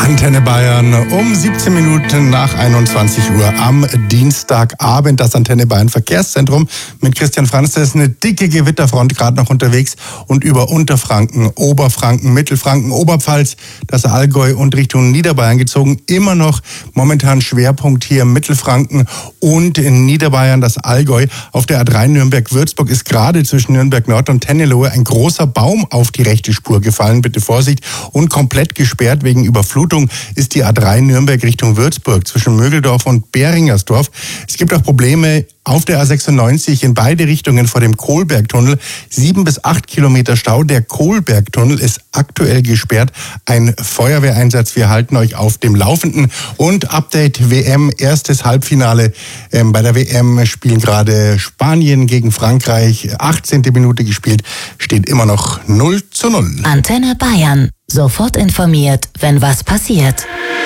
Antenne Bayern um 17 Minuten nach 21 Uhr am Dienstagabend. Das Antenne Bayern Verkehrszentrum mit Christian Franz. Da ist eine dicke Gewitterfront gerade noch unterwegs und über Unterfranken, Oberfranken, Mittelfranken, Oberpfalz, das Allgäu und Richtung Niederbayern gezogen. Immer noch momentan Schwerpunkt hier im Mittelfranken und in Niederbayern das Allgäu. Auf der A3 Nürnberg-Würzburg ist gerade zwischen Nürnberg-Nord und Tennelohe ein großer Baum auf die rechte Spur gefallen. Bitte Vorsicht. Und komplett gesperrt wegen Überflutung ist die A3 Nürnberg Richtung Würzburg zwischen Mögeldorf und Beringersdorf. Es gibt auch Probleme auf der A96 in beide Richtungen vor dem Kohlbergtunnel. 7 bis 8 Kilometer Stau. Der Kohlbergtunnel ist aktuell gesperrt. Ein Feuerwehreinsatz. Wir halten euch auf dem Laufenden. Und Update WM, erstes Halbfinale. Bei der WM spielen gerade Spanien gegen Frankreich. 18. Minute gespielt. Steht immer noch 0:0. Antenne Bayern. Sofort informiert, wenn was passiert.